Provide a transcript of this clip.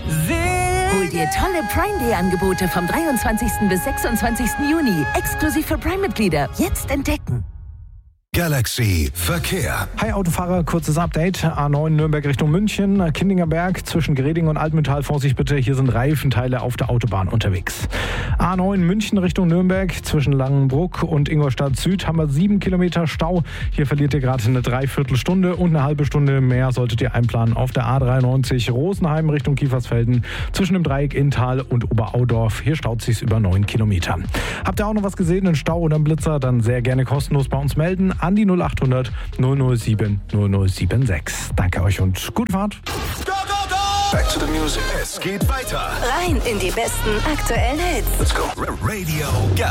Hol dir tolle Prime Day Angebote vom 23. bis 26. Juni. Exklusiv für Prime-Mitglieder. Jetzt entdecken. Galaxy Verkehr. Hi Autofahrer, kurzes Update. A9 Nürnberg Richtung München, Kindingerberg zwischen Greding und Altmetall. Vorsicht bitte, hier sind Reifenteile auf der Autobahn unterwegs. A9 München Richtung Nürnberg zwischen Langenbruck und Ingolstadt Süd haben wir 7 Kilometer Stau. Hier verliert ihr gerade eine Dreiviertelstunde und eine halbe Stunde mehr solltet ihr einplanen auf der A93 Rosenheim Richtung Kiefersfelden zwischen dem Dreieck Inntal und Oberaudorf. Hier staut sich's über 9 Kilometer. Habt ihr auch noch was gesehen, einen Stau oder einen Blitzer, dann sehr gerne kostenlos bei uns melden. An die 0800 007 0076. Danke euch und gute Fahrt. Go, go, go! Back to the music. Es geht weiter. Rein in die besten aktuellen Hits. Let's go. Radio